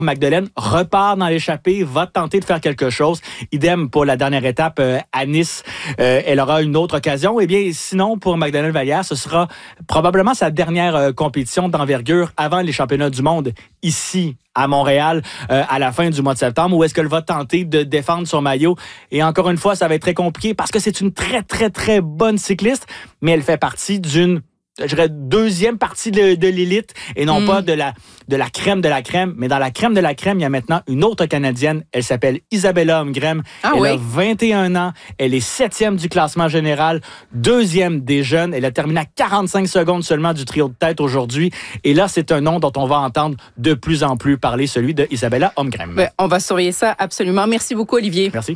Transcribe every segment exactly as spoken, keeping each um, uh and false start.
Magdeleine repart dans l'échappée, va tenter de faire quelque chose. Idem pour la dernière étape euh, à Nice. Euh, elle aura une autre occasion. Eh bien, sinon, pour Magdeleine Vallière, ce sera probablement sa dernière euh, compétition d'envergure avant les championnats du monde ici à Montréal euh, à la fin du mois de septembre, où est-ce qu'elle va tenter de défendre son maillot. Et encore une fois, ça va être très compliqué parce que c'est une très, très, très bonne cycliste, mais elle fait partie d'une je dirais, deuxième partie de, de l'élite et non mm. pas de la, de la crème de la crème. Mais dans la crème de la crème, il y a maintenant une autre Canadienne. Elle s'appelle Isabella Holmgren. Ah, elle oui? a vingt et un ans. Elle est septième du classement général, deuxième des jeunes. Elle a terminé à quarante-cinq secondes seulement du trio de tête aujourd'hui. Et là, c'est un nom dont on va entendre de plus en plus parler, celui de Isabella Holmgren. Ben, on va surveiller ça absolument. Merci beaucoup, Olivier. Merci.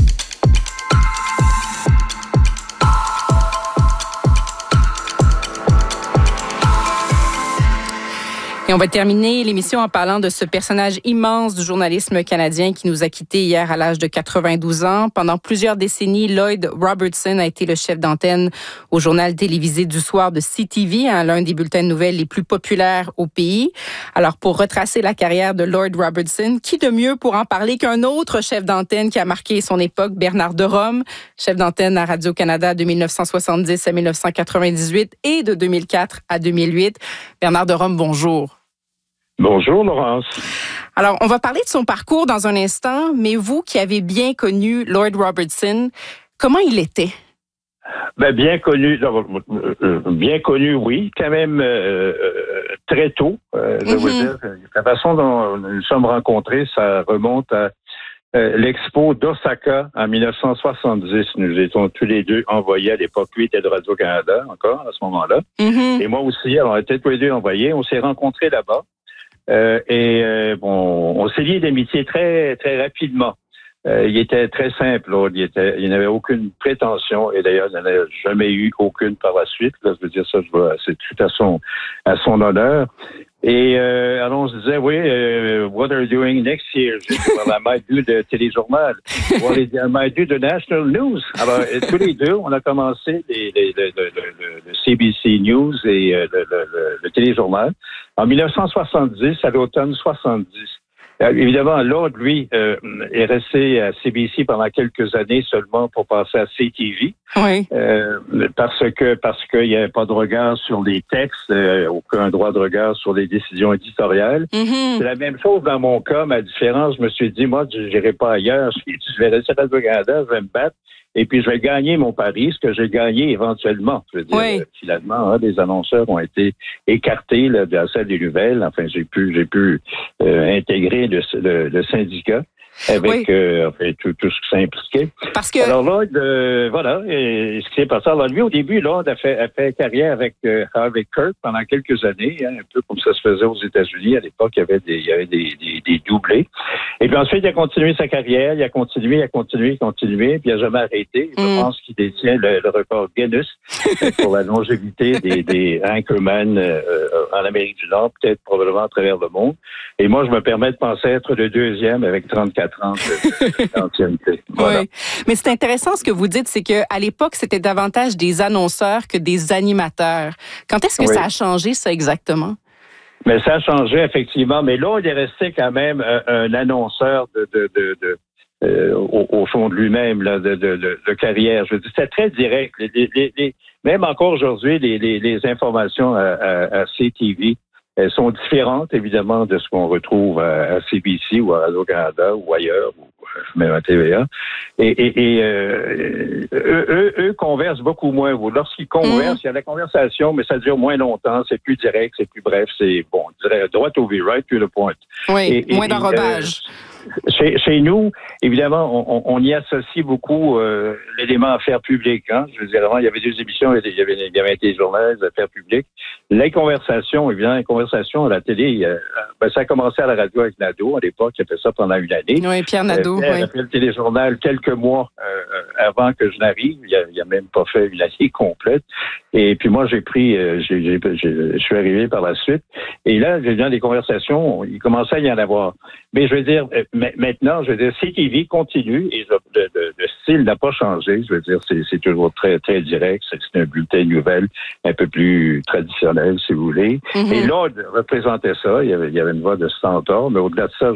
Et on va terminer l'émission en parlant de ce personnage immense du journalisme canadien qui nous a quittés hier à l'âge de quatre-vingt-douze ans. Pendant plusieurs décennies, Lloyd Robertson a été le chef d'antenne au journal télévisé du soir de C T V, hein, l'un des bulletins de nouvelles les plus populaires au pays. Alors, pour retracer la carrière de Lloyd Robertson, qui de mieux pour en parler qu'un autre chef d'antenne qui a marqué son époque, Bernard de Rome, chef d'antenne à Radio-Canada de dix-neuf cent soixante-dix à dix-neuf cent quatre-vingt-dix-huit et de deux mille quatre à deux mille huit. Bernard de Rome, bonjour. Bonjour, Laurence. Alors, on va parler de son parcours dans un instant, mais vous qui avez bien connu Lloyd Robertson, comment il était? Ben, bien connu, euh, bien connu, oui, quand même euh, très tôt. Euh, je mm-hmm. veux dire, la façon dont nous nous sommes rencontrés, ça remonte à euh, l'expo d'Osaka en dix-neuf cent soixante-dix. Nous étions tous les deux envoyés à l'époque, lui était de Radio-Canada encore à ce moment-là. Mm-hmm. Et moi aussi, alors on était tous les deux envoyés. On s'est rencontrés là-bas. Euh, et euh, bon, on s'est lié d'amitié très très rapidement. Euh, il était très simple, là. Il était, il n'avait aucune prétention, et d'ailleurs, il n'en a jamais eu aucune par la suite. Là, je veux dire ça, je vois, c'est tout à son à son honneur. Et euh, alors on se disait, oui, uh, what are you doing next year? J'ai dit, well, I might do the téléjournal. Well, I might do the national news. Alors, tous les deux, on a commencé les, les, le, le, le, le C B C News et le, le, le, le téléjournal en dix-neuf cent soixante-dix, à l'automne soixante-dix. Euh, évidemment, Lloyd, lui, euh, est resté à C B C pendant quelques années seulement pour passer à C T V. Oui. Euh, parce que parce qu'il n'y avait pas de regard sur les textes, euh, aucun droit de regard sur les décisions éditoriales. Mm-hmm. C'est la même chose dans mon cas. Ma différence, je me suis dit, moi, je n'irai pas ailleurs. Je, je vais rester à Radio-Canada, je vais me battre. Et puis, je vais gagner mon pari, ce que j'ai gagné éventuellement. Je veux dire, oui. euh, finalement, hein, les annonceurs ont été écartés là, de la salle des nouvelles. Enfin, j'ai pu, j'ai pu euh, intégrer le, le, le syndicat avec oui. euh, enfin, tout, tout ce qui s'impliquait. Parce que... Alors là, euh, voilà, et ce qui s'est passé. Alors lui, au début, là, a fait, a fait carrière avec euh, Harvey Kirk pendant quelques années, hein, un peu comme ça se faisait aux États-Unis. À l'époque, il y avait des, il y avait des, des, des doublés. Et puis ensuite, il a continué sa carrière, il a continué, il a continué, continué, puis il n'a jamais arrêté. Je mm. pense qu'il détient le, le record Guinness pour la longévité des, des anchormen euh, en Amérique du Nord, peut-être probablement à travers le monde. Et moi, je me permets de penser être le deuxième avec trente-quatre ans d'ancienneté. Voilà. Oui. Mais c'est intéressant ce que vous dites, c'est qu'à l'époque, c'était davantage des annonceurs que des animateurs. Quand est-ce que oui. ça a changé, ça, exactement? Mais ça a changé, effectivement. Mais là, il est resté quand même un, un annonceur de, de, de, de euh, au, au fond de lui-même, là, de, de, de, de carrière. Je veux dire, c'était très direct. Les, les, les, même encore aujourd'hui, les, les, les informations à, à, à C T V, elles sont différentes, évidemment, de ce qu'on retrouve à, à C B C ou à Radio-Canada ou ailleurs, ou même à T V A. Et, et, et euh, eux, eux, eux conversent beaucoup moins. Lorsqu'ils conversent, mmh. il y a la conversation, mais ça dure moins longtemps, c'est plus direct, c'est plus bref, c'est, bon, je dirais, droit au but, right to the point. Oui, et, moins d'enrobage. Euh, Chez, chez nous, évidemment, on, on y associe beaucoup euh, l'élément affaires publiques. Hein? Je veux dire, avant, il y avait deux émissions, il y avait, il y avait un téléjournal, les affaires publiques. Les conversations, évidemment, les conversations à la télé, euh, ben, ça a commencé à la radio avec Nadeau, à l'époque, il a fait ça pendant une année. Oui, Pierre Nadeau, euh, oui. Après le téléjournal, quelques mois euh, avant que je n'arrive, il a, il a même pas fait une année complète. Et puis moi, j'ai pris, euh, j'ai, j'ai, j'ai, je suis arrivé par la suite. Et là, j'ai dans des conversations, il commençait à y en avoir. Mais je veux dire, euh, maintenant, je veux dire, C T V continue et le, le, le style n'a pas changé. Je veux dire, c'est, c'est toujours très, très direct. C'est, c'est un bulletin de nouvelles un peu plus traditionnel, si vous voulez. Mm-hmm. Et là, représentait ça. Il y avait, il y avait une voix de stentor, mais au-delà de ça,